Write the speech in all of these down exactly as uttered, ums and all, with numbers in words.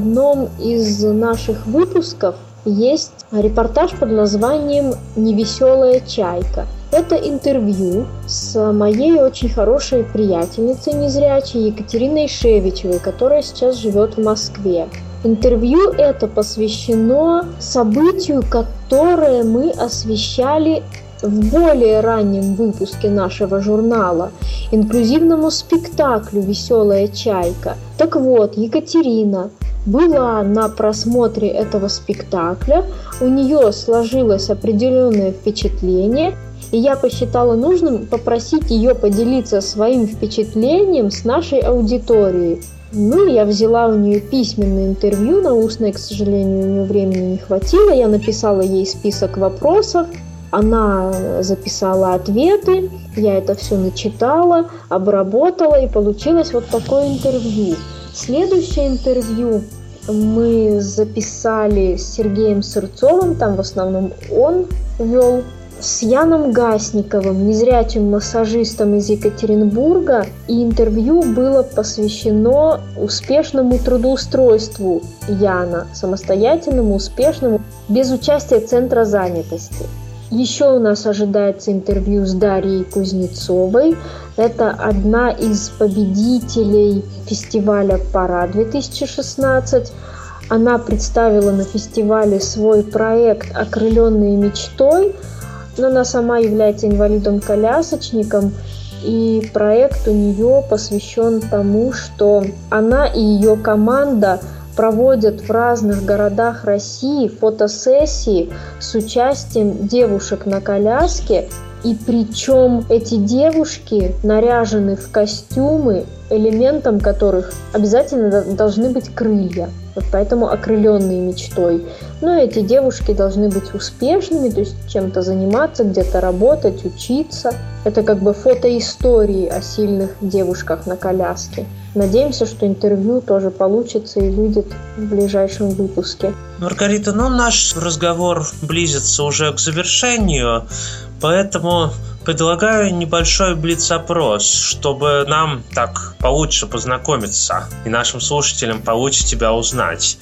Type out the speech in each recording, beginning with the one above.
В одном из наших выпусков есть репортаж под названием «Невеселая чайка». Это интервью с моей очень хорошей приятельницей незрячей Екатериной Шевичевой, которая сейчас живет в Москве. Интервью это посвящено событию, которое мы освещали в более раннем выпуске нашего журнала, инклюзивному спектаклю «Веселая чайка». Так вот, Екатерина была на просмотре этого спектакля, у нее сложилось определенное впечатление, и я посчитала нужным попросить ее поделиться своим впечатлением с нашей аудиторией. Ну, я взяла у нее письменное интервью, на устное, к сожалению, у нее времени не хватило. Я написала ей список вопросов, она записала ответы, я это все начитала, обработала, и получилось вот такое интервью. Следующее интервью мы записали с Сергеем Сырцовым, там в основном он вел, с Яном Гасниковым, незрячим массажистом из Екатеринбурга, и интервью было посвящено успешному трудоустройству Яна, самостоятельному, успешному, без участия Центра занятости. Еще у нас ожидается интервью с Дарьей Кузнецовой. Это одна из победителей фестиваля «Парад-две тысячи шестнадцать». Она представила на фестивале свой проект «Окрыленные мечтой», но она сама является инвалидом-колясочником, и проект у нее посвящен тому, что она и ее команда проводят в разных городах России фотосессии с участием девушек на коляске, и причем эти девушки наряжены в костюмы, элементом которых обязательно должны быть крылья. Вот поэтому окрыленные мечтой. Но эти девушки должны быть успешными, то есть чем-то заниматься, где-то работать, учиться. Это как бы фотоистории о сильных девушках на коляске. Надеемся, что интервью тоже получится и выйдет в ближайшем выпуске. Маргарита, ну наш разговор близится уже к завершению, поэтому предлагаю небольшой блиц-опрос, чтобы нам так получше познакомиться и нашим слушателям получше тебя узнать.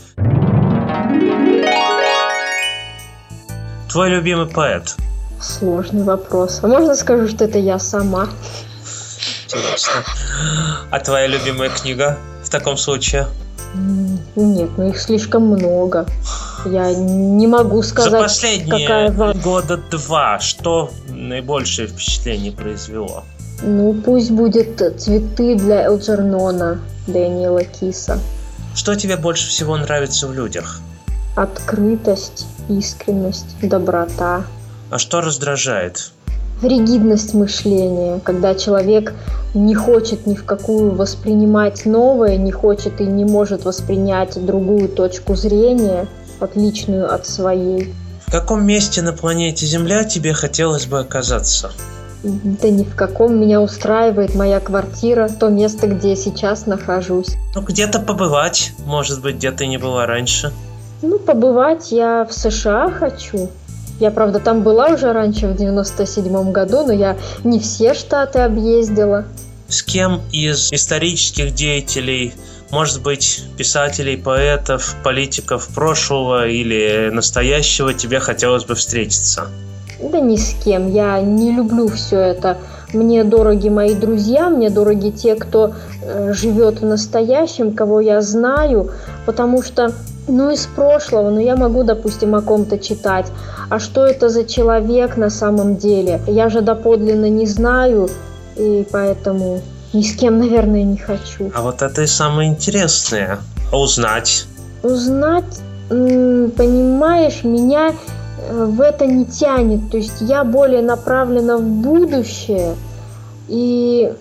Твой любимый поэт? Сложный вопрос. А можно скажу, что это я сама? Интересно. А твоя любимая книга в таком случае? Нет, ну их слишком много. Я не могу сказать, за последние какая... года два что наибольшее впечатление произвело? Ну, пусть будет «Цветы для Элджернона» Дэниела Киса. Что тебе больше всего нравится в людях? Открытость, искренность, доброта. А что раздражает? Ригидность мышления, когда человек не хочет ни в какую воспринимать новое, не хочет и не может воспринять другую точку зрения, отличную от своей. В каком месте на планете Земля тебе хотелось бы оказаться? Да ни в каком. Меня устраивает моя квартира, то место, где я сейчас нахожусь. Ну, где-то побывать, может быть, где ты не была раньше. Ну, побывать я в США хочу. Я, правда, там была уже раньше, в девяносто седьмом году, но я не все штаты объездила. С кем из исторических деятелей, может быть, писателей, поэтов, политиков прошлого или настоящего тебе хотелось бы встретиться? Да ни с кем. Я не люблю все это. Мне дороги мои друзья, мне дороги те, кто э, живет в настоящем, кого я знаю, потому что, ну, из прошлого, ну, я могу, допустим, о ком-то читать. А что это за человек на самом деле? Я же доподлинно не знаю, и поэтому ни с кем, наверное, не хочу. А вот это и самое интересное. А узнать? Узнать, м- понимаешь, меня в это не тянет. То есть я более направлена в будущее, и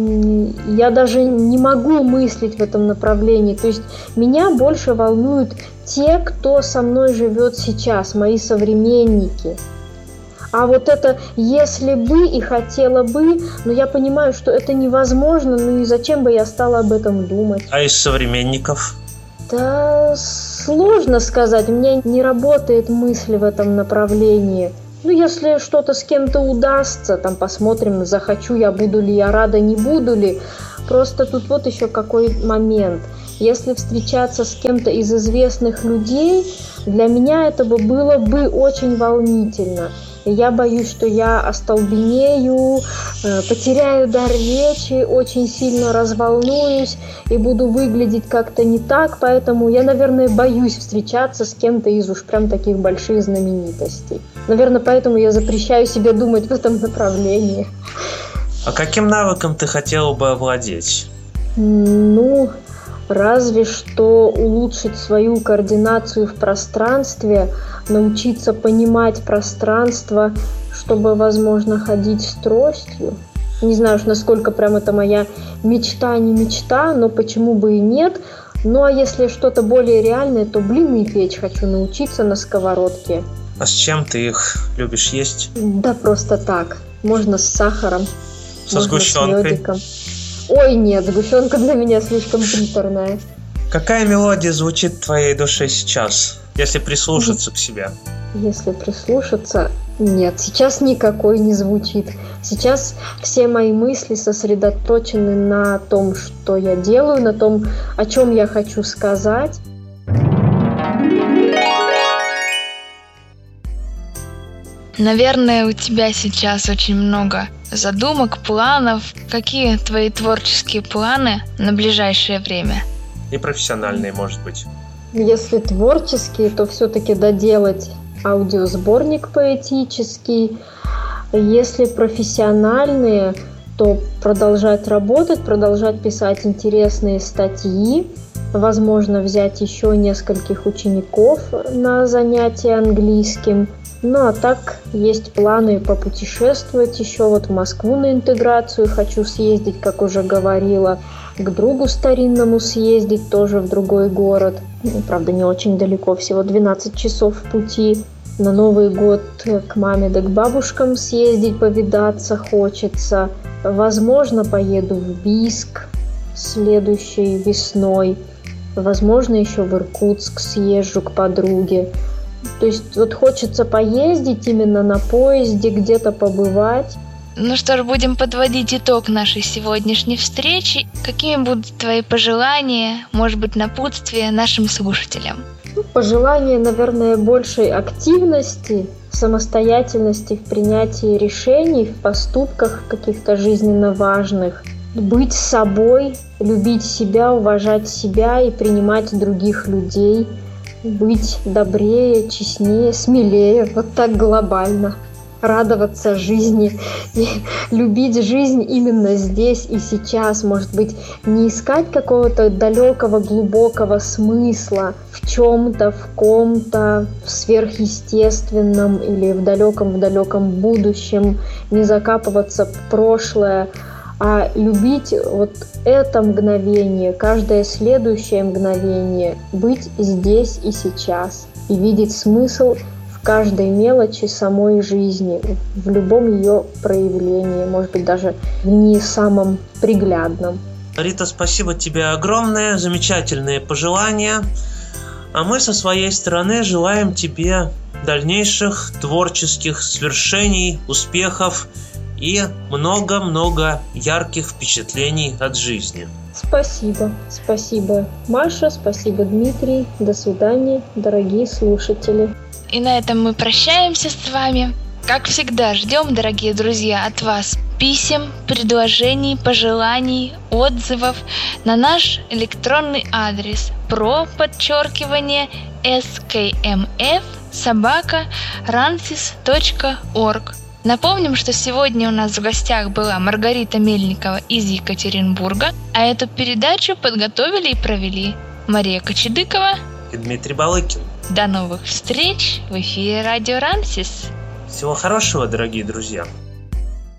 я даже не могу мыслить в этом направлении. То есть меня больше волнуют те, кто со мной живет сейчас, мои современники. А вот это «если бы» и «хотела бы», но я понимаю, что это невозможно, ну и зачем бы я стала об этом думать? А из современников? Да сложно сказать, у меня не работает мысль в этом направлении. Ну, если что-то с кем-то удастся, там посмотрим, захочу я, буду ли я рада, не буду ли. Просто тут вот еще какой момент. Если встречаться с кем-то из известных людей, для меня это бы было бы очень волнительно. Я боюсь, что я остолбенею, потеряю дар речи, очень сильно разволнуюсь и буду выглядеть как-то не так. Поэтому я, наверное, боюсь встречаться с кем-то из уж прям таких больших знаменитостей. Наверное, поэтому я запрещаю себе думать в этом направлении. А каким навыком ты хотела бы овладеть? Ну, разве что улучшить свою координацию в пространстве, научиться понимать пространство, чтобы, возможно, ходить с тростью. Не знаю уж, насколько прям это моя мечта, не мечта, но почему бы и нет. Ну, а если что-то более реальное, то блины печь хочу научиться на сковородке. А с чем ты их любишь есть? Да просто так. Можно с сахаром. Со сгущенкой? С медиком. Ой, нет, сгущенка для меня слишком приторная. Какая мелодия звучит в твоей душе сейчас, если прислушаться к себе? Если прислушаться... Нет, сейчас никакой не звучит. Сейчас все мои мысли сосредоточены на том, что я делаю, на том, о чем я хочу сказать. Наверное, у тебя сейчас очень много задумок, планов. Какие твои творческие планы на ближайшее время? И профессиональные, может быть. Если творческие, то все-таки доделать аудиосборник поэтический. Если профессиональные, то продолжать работать, продолжать писать интересные статьи. Возможно, взять еще нескольких учеников на занятия английским. Ну а так, есть планы попутешествовать еще вот в Москву на интеграцию. Хочу съездить, как уже говорила, к другу старинному съездить, тоже в другой город. Ну, правда, не очень далеко, всего двенадцать часов пути. На Новый год к маме да к бабушкам съездить, повидаться хочется. Возможно, поеду в Бийск следующей весной. Возможно, еще в Иркутск съезжу к подруге. То есть вот хочется поездить именно на поезде, где-то побывать. Ну что ж, будем подводить итог нашей сегодняшней встречи. Какими будут твои пожелания, может быть, напутствия нашим слушателям? Ну, пожелания, наверное, большей активности, самостоятельности в принятии решений, в поступках каких-то жизненно важных. Быть собой, любить себя, уважать себя и принимать других людей. Быть добрее, честнее, смелее, вот так глобально. Радоваться жизни и любить жизнь именно здесь и сейчас. Может быть, не искать какого-то далекого, глубокого смысла в чем-то, в ком-то, в сверхъестественном или в далеком, в далеком будущем, не закапываться в прошлое, а любить вот это мгновение, каждое следующее мгновение, быть здесь и сейчас и видеть смысл в каждой мелочи самой жизни, в любом ее проявлении, может быть, даже в не самом приглядном. Рита, спасибо тебе огромное, замечательные пожелания. А мы со своей стороны желаем тебе дальнейших творческих свершений, успехов и много-много ярких впечатлений от жизни. Спасибо. Спасибо, Маша, спасибо, Дмитрий. До свидания, дорогие слушатели. И на этом мы прощаемся с вами. Как всегда, ждем, дорогие друзья, от вас писем, предложений, пожеланий, отзывов на наш электронный адрес про подчеркивание skmf собака рансис точка орг. Напомним, что сегодня у нас в гостях была Маргарита Мельникова из Екатеринбурга, а эту передачу подготовили и провели Мария Кочедыкова и Дмитрий Балыкин. До новых встреч в эфире Радио Рамсис. Всего хорошего, дорогие друзья.